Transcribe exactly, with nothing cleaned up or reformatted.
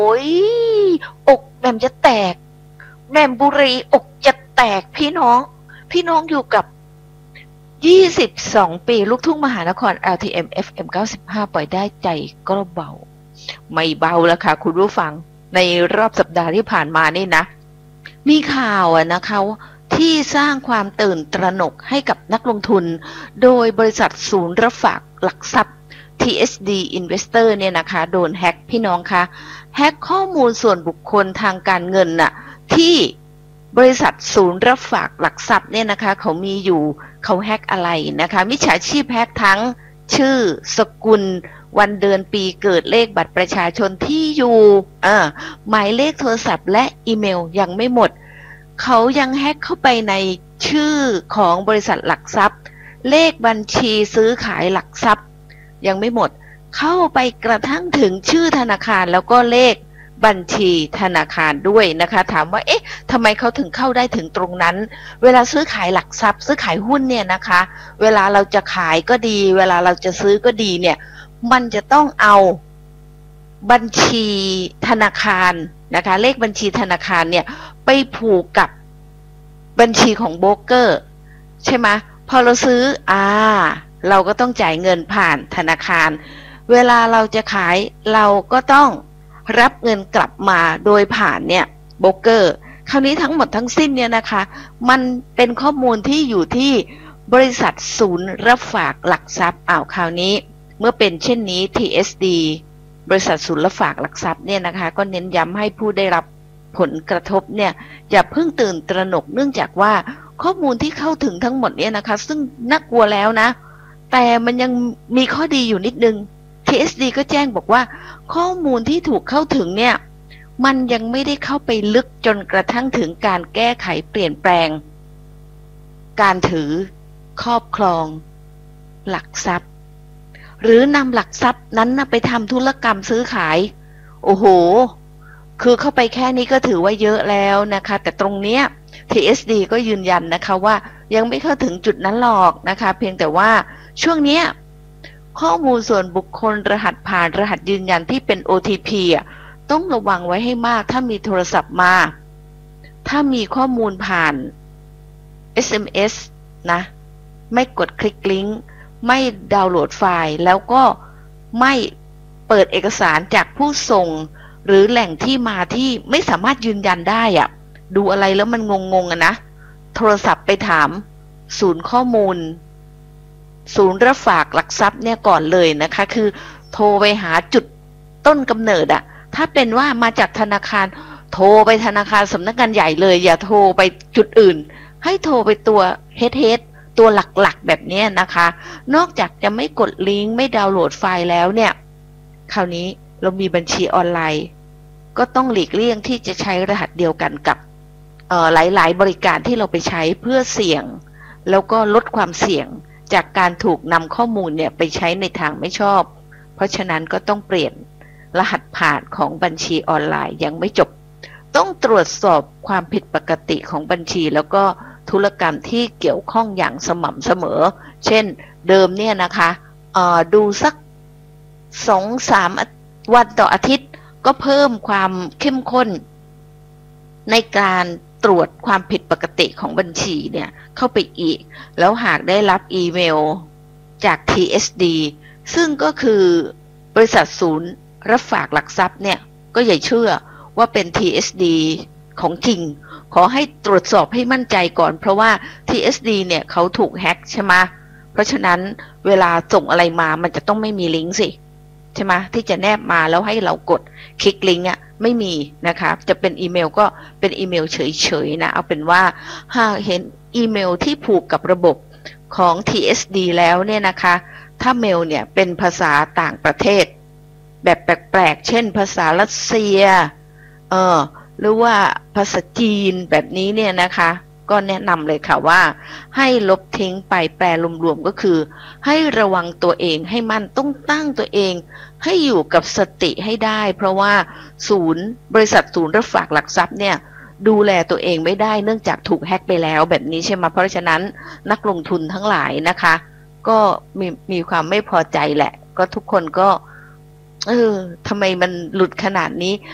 โอ้ยอกแหม่มจะแตกแหม่มบุรีอกจะแตกพี่น้องพี่น้องอยู่กับยี่สิบสองปีลูกทุ่งมหานคร แอล ที เอ็ม เอฟ เอ็ม เก้าสิบห้า ปล่อยได้ใจก็เบาไม่เบาแล้วค่ะคุณผู้ฟังในรอบสัปดาห์ที่ผ่านมานี่นะมีข่าวอะนะคะที่สร้างความตื่นตระหนกให้กับนักลงทุนโดยบริษัทศูนย์รับฝากหลักทรัพย์ ที เอส ดี Investor เนี่ยนะคะโดนแฮ็กพี่น้องคะแฮ็กข้อมูลส่วนบุคคลทางการเงินน่ะที่บริษัทศูนย์รับฝากหลักทรัพย์เนี่ยนะคะเขามีอยู่เขาแฮ็กอะไรนะคะมิจฉาชีพแฮ็กทั้งชื่อสกุลวันเดือนปีเกิดเลขบัตรประชาชนที่อยู่อ่าหมายเลขโทรศัพท์และอีเมลยังไม่หมดเขายังแฮ็กเข้าไปในชื่อของบริษัทหลักทรัพย์เลขบัญชีซื้อขายหลักทรัพย์ยังไม่หมดเข้าไปกระทั่งถึงชื่อธนาคารแล้วก็เลขบัญชีธนาคารด้วยนะคะถามว่าเอ๊ะทำไมเขาถึงเข้าได้ถึงตรงนั้นเวลาซื้อขายหลักทรัพย์ซื้อขายหุ้นเนี่ยนะคะเวลาเราจะขายก็ดีเวลาเราจะซื้อก็ดีเนี่ยมันจะต้องเอาบัญชีธนาคารนะคะเลขบัญชีธนาคารเนี่ยไปผูกกับบัญชีของโบรกเกอร์ใช่ไหมพอเราซื้ออ่าเราก็ต้องจ่ายเงินผ่านธนาคารเวลาเราจะขายเราก็ต้องรับเงินกลับมาโดยผ่านเนี่ยโบรกเกอร์คราวนี้ทั้งหมดทั้งสิ้นเนี่ยนะคะมันเป็นข้อมูลที่อยู่ที่บริษัทศูนย์รับฝากหลักทรัพย์อ้าวคราวนี้เมื่อเป็นเช่นนี้ ที เอส ดี บริษัทศูนย์รับฝากหลักทรัพย์เนี่ยนะคะก็เน้นย้ำให้ผู้ได้รับผลกระทบเนี่ยอย่าเพิ่งตื่นตระหนกเนื่องจากว่าข้อมูลที่เข้าถึงทั้งหมดเนี่ยนะคะซึ่งน่ากลัวแล้วนะแต่มันยังมีข้อดีอยู่นิดนึง ที เอส ดี ก็แจ้งบอกว่าข้อมูลที่ถูกเข้าถึงเนี่ยมันยังไม่ได้เข้าไปลึกจนกระทั่งถึงการแก้ไขเปลี่ยนแปลงการถือครอบครองหลักทรัพย์หรือนำหลักทรัพย์นั้นไปทำธุรกรรมซื้อขายโอ้โหคือเข้าไปแค่นี้ก็ถือว่าเยอะแล้วนะคะแต่ตรงเนี้ย ที เอส ดี ก็ยืนยันนะคะว่ายังไม่เข้าถึงจุดนั้นหรอกนะคะเพียงแต่ว่าช่วงเนี้ยข้อมูลส่วนบุคคลรหัสผ่านรหัสยืนยันที่เป็น โอ ที พี อ่ะต้องระวังไว้ให้มากถ้ามีโทรศัพท์มาถ้ามีข้อมูลผ่าน เอส เอ็ม เอส นะไม่กดคลิกลิงก์ไม่ดาวน์โหลดไฟล์แล้วก็ไม่เปิดเอกสารจากผู้ส่งหรือแหล่งที่มาที่ไม่สามารถยืนยันได้อ่ะดูอะไรแล้วมันงงๆอะนะโทรศัพท์ไปถามศูนย์ข้อมูลศูนย์รับฝากหลักทรัพย์เนี่ยก่อนเลยนะคะคือโทรไปหาจุดต้นกำเนิดอะถ้าเป็นว่ามาจากธนาคารโทรไปธนาคารสำนักงานใหญ่เลยอย่าโทรไปจุดอื่นให้โทรไปตัวเฮดเฮดตัวหลักๆแบบนี้นะคะนอกจากจะไม่กดลิงก์ไม่ดาวน์โหลดไฟล์แล้วเนี่ยคราวนี้เรามีบัญชีออนไลน์ก็ต้องหลีกเลี่ยงที่จะใช้รหัสเดียวกันกับหลายๆบริการที่เราไปใช้เพื่อเสี่ยงแล้วก็ลดความเสี่ยงจากการถูกนำข้อมูลเนี่ยไปใช้ในทางไม่ชอบเพราะฉะนั้นก็ต้องเปลี่ยนรหัสผ่านของบัญชีออนไลน์ยังไม่จบต้องตรวจสอบความผิดปกติของบัญชีแล้วก็ธุรกรรมที่เกี่ยวข้องอย่างสม่ำเสมอเช่นเดิมเนี่ยนะคะดูสัก สองถึงสาม วันต่ออาทิตย์ก็เพิ่มความเข้มข้นในการตรวจความผิดปกติของบัญชีเนี่ยเข้าไปอีกแล้วหากได้รับอีเมลจาก ที เอส ดี ซึ่งก็คือบริษัทศูนย์รับฝากหลักทรัพย์เนี่ยก็อย่าเชื่อว่าเป็น ที เอส ดี ของจริงขอให้ตรวจสอบให้มั่นใจก่อนเพราะว่า ที เอส ดี เนี่ยเขาถูกแฮ็กใช่ไหมเพราะฉะนั้นเวลาส่งอะไรมามันจะต้องไม่มีลิงก์สิใช่ไหมที่จะแนบมาแล้วให้เรากดคลิกลิงก์อ่ะไม่มีนะคะจะเป็นอีเมลก็เป็นอีเมลเฉยๆนะเอาเป็นว่าหากเห็นอีเมลที่ผูกกับระบบของ ที เอส ดี แล้วเนี่ยนะคะถ้าเมลเนี่ยเป็นภาษาต่างประเทศแบบแปลกๆเช่นภาษารัสเซียเออหรือว่าภาษาจีนแบบนี้เนี่ยนะคะก็แนะนำเลยค่ะว่าให้ลบทิ้งไปแปลรวมๆก็คือให้ระวังตัวเองให้มันต้องตั้งตัวเองให้อยู่กับสติให้ได้เพราะว่าศูนย์บริษัทศูนย์รับฝากหลักทรัพย์เนี่ยดูแลตัวเองไม่ได้เนื่องจากถูกแฮ็กไปแล้วแบบนี้ใช่ไหมเพราะฉะนั้นนักลงทุนทั้งหลายนะคะก็มีมีความไม่พอใจแหละก็ทุกคนก็เออทำไมมันหลุดขนาดนี้